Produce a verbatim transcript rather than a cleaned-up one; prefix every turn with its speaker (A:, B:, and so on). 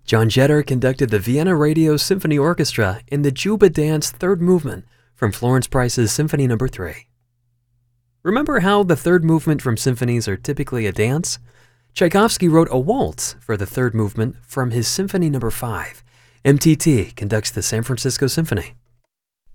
A: John Jetter conducted the Vienna Radio Symphony Orchestra in the Juba Dance Third Movement from Florence Price's Symphony Number three. Remember how the third movement from symphonies are typically a dance? Tchaikovsky wrote a waltz for the third movement from his Symphony Number five. M T T conducts the San Francisco Symphony.